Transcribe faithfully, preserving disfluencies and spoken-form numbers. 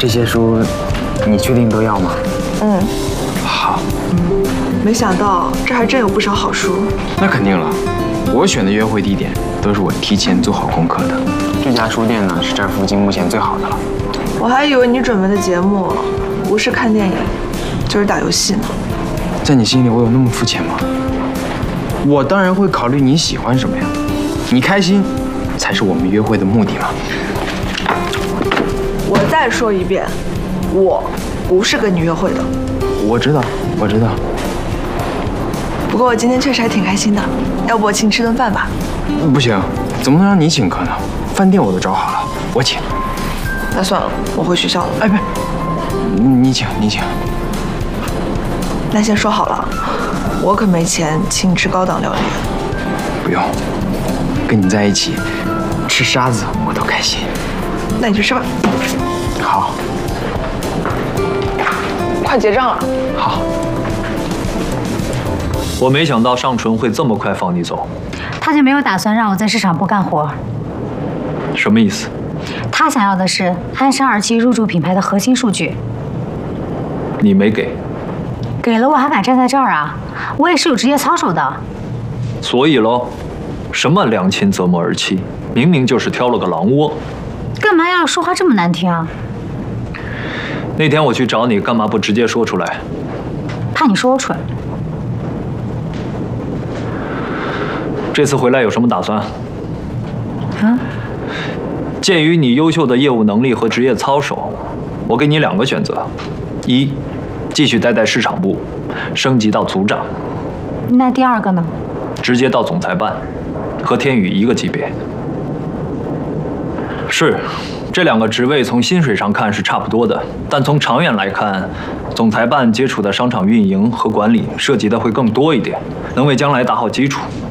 这些书，你确定都要吗？ 嗯。 好。 没想到这还真有不少好书。 那肯定了，我选的约会地点都是我提前做好功课的。这家书店呢，是这儿附近目前最好的了。 我还以为你准备的节目不是看电影，就是打游戏呢。 在你心里，我有那么肤浅吗？我当然会考虑你喜欢什么呀，你开心才是我们约会的目的嘛。 我再说一遍，我不是跟你约会的。 我知道，我知道。 不过我今天确实还挺开心的，要不我请你吃顿饭吧？ 不行，怎么能让你请客呢？饭店我都找好了，我请。 那算了，我回学校了。 哎，不是，你请，你请。 那先说好了，我可没钱请你吃高档料理。 不用，跟你在一起，吃沙子我都开心。 那你去吃吧。 好。 快结账了。 好。 我没想到尚纯会这么快放你走。 他就没有打算让我在市场部干活。 什么意思？ 他想要的是鞍山二期入驻品牌的核心数据。 你没给。 给了我还敢站在这儿啊？我也是有职业操守的。 所以喽，什么良禽择木而栖，明明就是挑了个狼窝。 干嘛要说话这么难听啊？ 那天我去找你，干嘛不直接说出来？ 怕你说我蠢。 这次回来有什么打算？ 啊？ 鉴于你优秀的业务能力和职业操守，我给你两个选择：一，继续待在市场部，升级到组长； 那第二个呢？ 直接到总裁办，和天宇一个级别。是，这两个职位从薪水上看是差不多的，但从长远来看，总裁办接触的商场运营和管理涉及的会更多一点，能为将来打好基础。